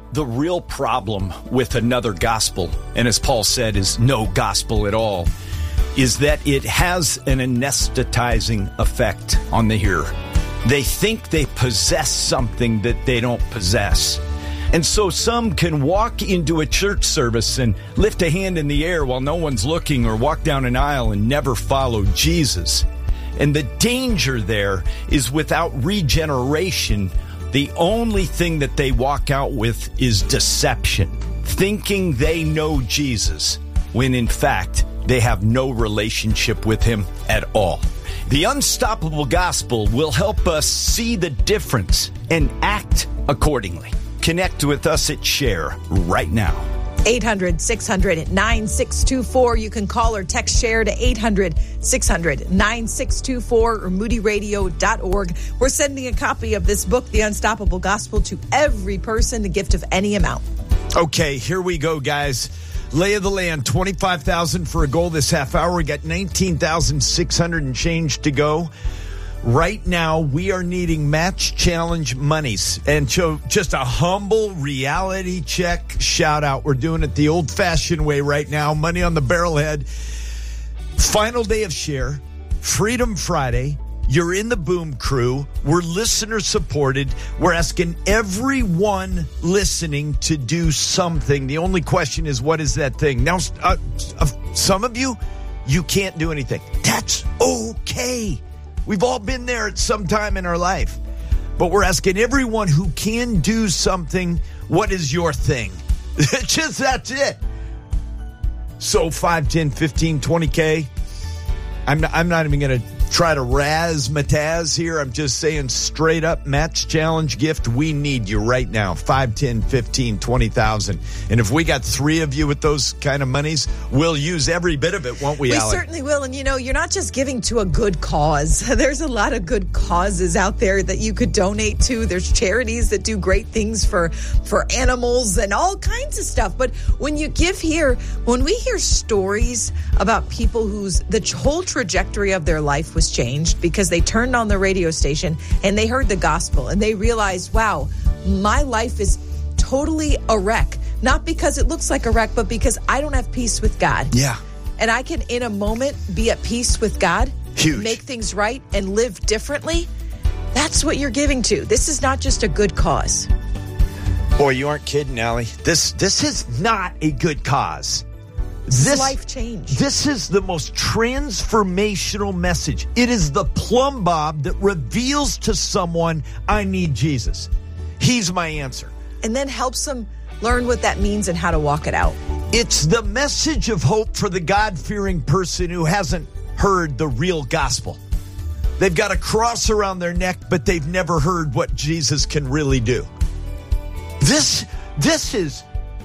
the real problem with another gospel, and as Paul said, is no gospel at all, is that it has an anesthetizing effect on the hearer. They think they possess something that they don't possess. And so some can walk into a church service and lift a hand in the air while no one's looking, or walk down an aisle and never follow Jesus. And the danger there is, without regeneration, the only thing that they walk out with is deception, thinking they know Jesus, when in fact they have no relationship with him at all. The Unstoppable Gospel will help us see the difference and act accordingly. Connect with us at Share right now. 800-600-9624. You can call or text Share to 800-600-9624 or moodyradio.org. We're sending a copy of this book, The Unstoppable Gospel, to every person, the gift of any amount. Okay, here we go, guys. Lay of the land, $25,000 for a goal this half hour. We got 19,600 and change to go. Right now, we are needing match challenge monies. And so just a humble reality check shout out. We're doing it the old fashioned way right now. Money on the barrelhead. Final day of Share. Freedom Friday. You're in the Boom Crew. We're listener supported. We're asking everyone listening to do something. The only question is, what is that thing? Now, some of you can't do anything. That's okay. We've all been there at some time in our life. But we're asking everyone who can do something, what is your thing? That's it. So 5, 10, 15, 20K. I'm not even going to try to razzmatazz here. I'm just saying straight up match challenge gift. We need you right now. 5, 10, 15, 20,000. And if we got 3 of you with those kind of monies, we'll use every bit of it, won't we, Allie? We certainly will. And, you're not just giving to a good cause. There's a lot of good causes out there that you could donate to. There's charities that do great things for animals and all kinds of stuff. But when you give here, when we hear stories about people whose the whole trajectory of their life was changed because they turned on the radio station and they heard the gospel and they realized, wow, my life is totally a wreck. Not because it looks like a wreck, but because I don't have peace with God. Yeah. And I can, in a moment, be at peace with God. Huge. Make things right and live differently. That's what you're giving to. This is not just a good cause. Boy, you aren't kidding, Allie. This is not a good cause. This life change. This is the most transformational message. It is the plumb bob that reveals to someone, I need Jesus. He's my answer. And then helps them learn what that means and how to walk it out. It's the message of hope for the God-fearing person who hasn't heard the real gospel. They've got a cross around their neck, but they've never heard what Jesus can really do. This is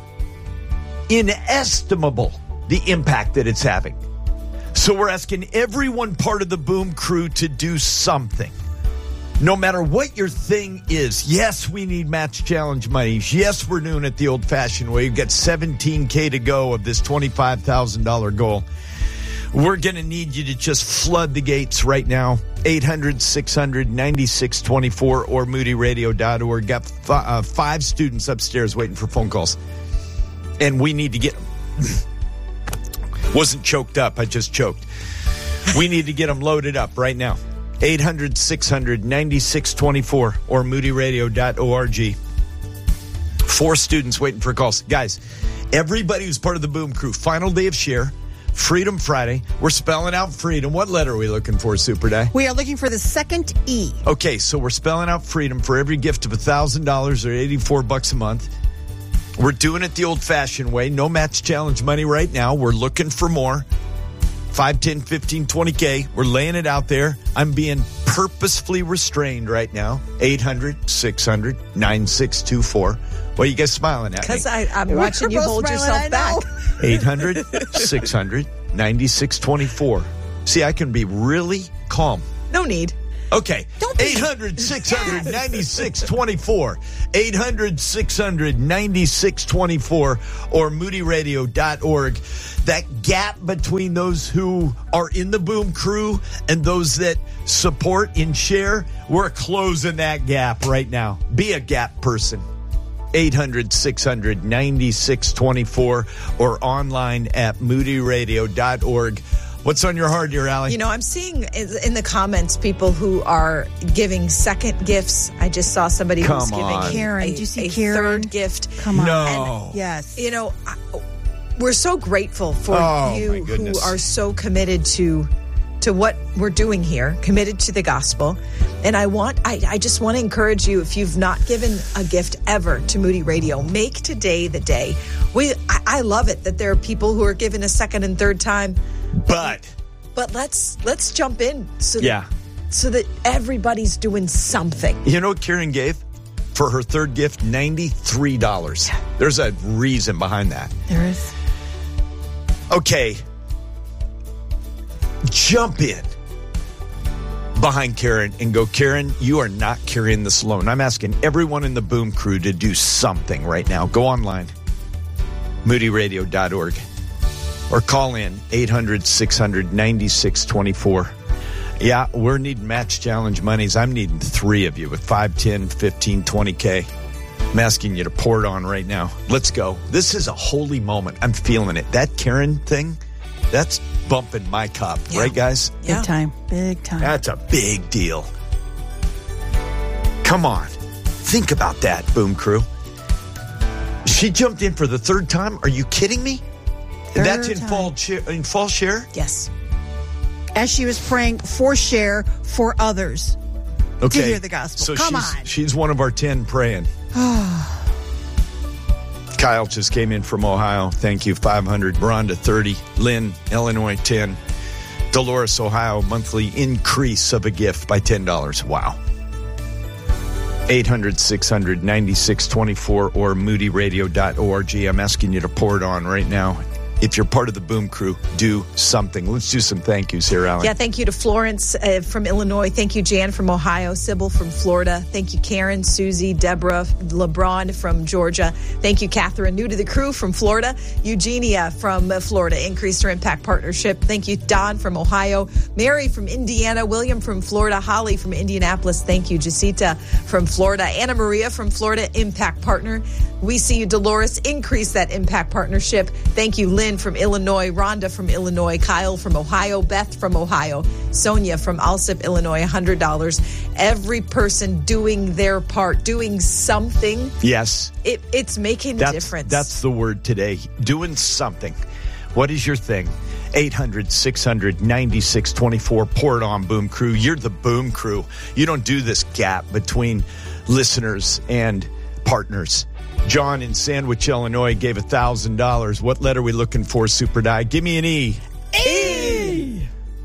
inestimable, the impact that it's having. So we're asking everyone part of the Boom Crew to do something. No matter what your thing is. Yes, we need match challenge money. Yes, we're doing it the old-fashioned way. You've got $17K to go of this $25,000 goal. We're going to need you to just flood the gates right now. 800-600-9624 or moodyradio.org. Got 5 students upstairs waiting for phone calls. And we need to get... Wasn't choked up. I just choked. We need to get them loaded up right now. 800-600-9624 or moodyradio.org. 4 students waiting for calls. Guys, everybody who's part of the Boom Crew, final day of Share, Freedom Friday. We're spelling out freedom. What letter are we looking for, Super Day? We are looking for the second E. Okay, so we're spelling out freedom for every gift of $1,000 or $84 a month. We're doing it the old-fashioned way. No match challenge money right now. We're looking for more. 5, 10, 15, 20K. We're laying it out there. I'm being purposefully restrained right now. 800-600-9624. What are you guys smiling at me? Because I'm watching you hold yourself back. 800-600-9624. See, I can be really calm. No need. Okay, 800-600-9624, 800-600-9624, or moodyradio.org. That gap between those who are in the Boom Crew and those that support and share, we're closing that gap right now. Be a gap person. 800-600-9624 or online at moodyradio.org. What's on your heart here, Allie? You know, I'm seeing in the comments people who are giving second gifts. I just saw somebody who's giving Karen. Did you see a Karen? third gift. Come on. No. Yes. You know, we're so grateful for you who are so committed to what we're doing here, committed to the gospel. And I just want to encourage you, if you've not given a gift ever to Moody Radio, make today the day. I love it that there are people who are given a second and third time. But let's jump in so that everybody's doing something. You know what Karen gave for her third gift? $93. There's a reason behind that. There is. Okay. Jump in behind Karen and go, Karen, you are not carrying this alone. I'm asking everyone in the Boom Crew to do something right now. Go online, moodyradio.org, or call in 800-600-9624. Yeah, we're needing match challenge monies. I'm needing 3 of you with 5, 10, 15, 20K. I'm asking you to pour it on right now. Let's go. This is a holy moment. I'm feeling it. That Karen thing, that's bumping my cup. Yeah. Right, guys? Yeah. Big time. Big time. That's a big deal. Come on. Think about that, Boom Crew. She jumped in for the third time? Are you kidding me? That's in fall share? Yes. As she was praying for share for others to hear the gospel. So Come on. She's one of our 10 praying. Kyle just came in from Ohio. Thank you. 500. Rhonda, 30. Lynn, Illinois, 10. Dolores, Ohio, monthly increase of a gift by $10. Wow. 800-600-9624 or moodyradio.org. I'm asking you to pour it on right now. If you're part of the Boom Crew, do something. Let's do some thank yous here, Alan. Yeah, thank you to Florence from Illinois. Thank you, Jan from Ohio. Sybil from Florida. Thank you, Karen, Susie, Deborah, LeBron from Georgia. Thank you, Catherine, new to the crew from Florida. Eugenia from Florida, increased her impact partnership. Thank you, Don from Ohio. Mary from Indiana. William from Florida. Holly from Indianapolis. Thank you, Jacinta from Florida. Anna Maria from Florida, impact partner. We see you, Dolores, increase that impact partnership. Thank you, Lynn from Illinois, Rhonda from Illinois, Kyle from Ohio, Beth from Ohio, Sonia from Alsip, Illinois, $100. Every person doing their part, doing something. Yes. It's making a difference. That's the word today. Doing something. What is your thing? 800-600-9624. Pour it on, Boom Crew. You're the Boom Crew. You don't do this gap between listeners and partners. John in Sandwich, Illinois, gave $1,000. What letter are we looking for, Super Die? Give me an E. E!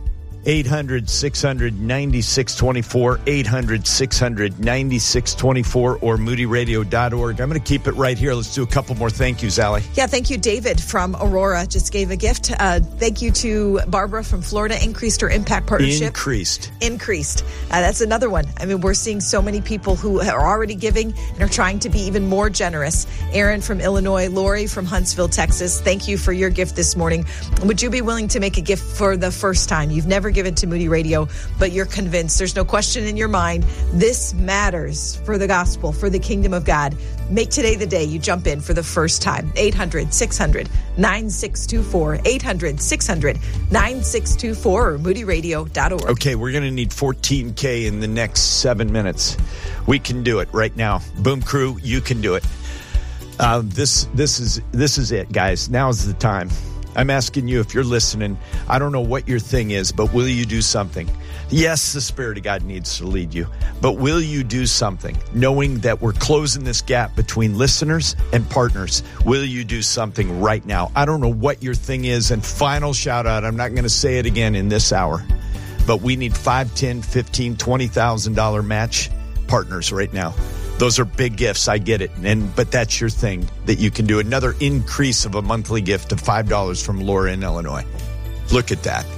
800-600-9624, 800-600-9624, or moodyradio.org. I'm going to keep it right here. Let's do a couple more thank yous, Allie. Yeah, thank you, David from Aurora. Just gave a gift. Thank you to Barbara from Florida. Increased her impact partnership. Increased. That's another one. I mean, we're seeing so many people who are already giving and are trying to be even more generous. Aaron from Illinois. Lori from Huntsville, Texas. Thank you for your gift this morning. Would you be willing to make a gift for the first time? You've never given to Moody Radio, but you're convinced, there's no question in your mind, this matters for the gospel, for the kingdom of God. Make today the day you jump in for the first time. 800-600-9624, 800-600-9624, or moodyradio.org. Okay, we're going to need 14K in the next 7 minutes. We can do it right now. Boom Crew, you can do it. This is it, guys. Now's the time. I'm asking you, if you're listening, I don't know what your thing is, but will you do something? Yes, the Spirit of God needs to lead you, but will you do something? Knowing that we're closing this gap between listeners and partners, will you do something right now? I don't know what your thing is. And final shout out, I'm not going to say it again in this hour, but we need $5, $10, $15, $20,000 match partners right now. Those are big gifts. I get it. But that's your thing that you can do. Another increase of a monthly gift of $5 from Laura in Illinois. Look at that.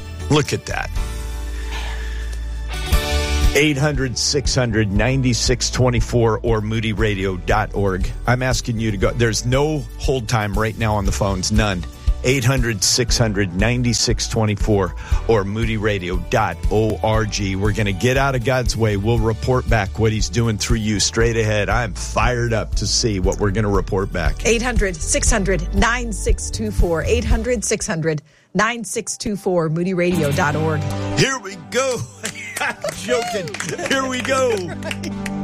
800-600-9624 or moodyradio.org. I'm asking you to go. There's no hold time right now on the phones. None. 800-600-9624 or moodyradio.org. We're going to get out of God's way. We'll report back what he's doing through you straight ahead. I'm fired up to see what we're going to report back. 800-600-9624. 800-600-9624. moodyradio.org. Here we go. I'm joking. Here we go.